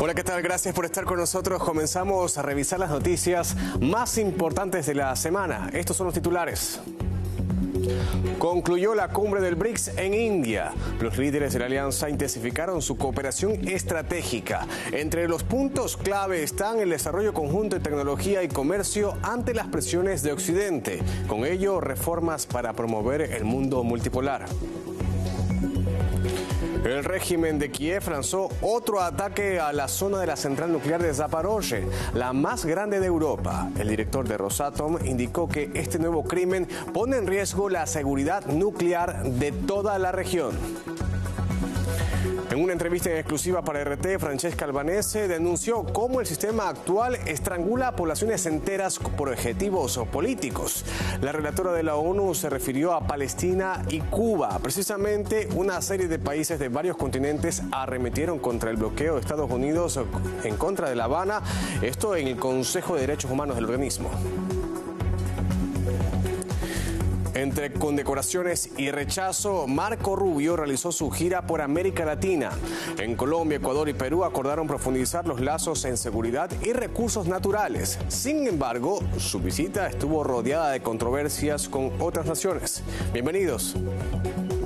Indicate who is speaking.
Speaker 1: Hola, ¿qué tal? Gracias por estar con nosotros. Comenzamos a revisar las noticias más importantes de la semana. Estos son los titulares. Concluyó la cumbre del BRICS en India. Los líderes de la alianza intensificaron su cooperación estratégica. Entre los puntos clave están el desarrollo conjunto de tecnología y comercio ante las presiones de Occidente. Con ello, reformas para promover el mundo multipolar. El régimen de Kiev lanzó otro ataque a la zona de la central nuclear de Zaporozhye, la más grande de Europa. El director de Rosatom indicó que este nuevo crimen pone en riesgo la seguridad nuclear de toda la región. En una entrevista en exclusiva para RT, Francesca Albanese denunció cómo el sistema actual estrangula a poblaciones enteras por objetivos políticos. La relatora de la ONU se refirió a Palestina y Cuba. Precisamente, una serie de países de varios continentes arremetieron contra el bloqueo de Estados Unidos en contra de La Habana, esto en el Consejo de Derechos Humanos del organismo. Entre condecoraciones y rechazo, Marco Rubio realizó su gira por América Latina. En Colombia, Ecuador y Perú acordaron profundizar los lazos en seguridad y recursos naturales. Sin embargo, su visita estuvo rodeada de controversias con otras naciones. Bienvenidos.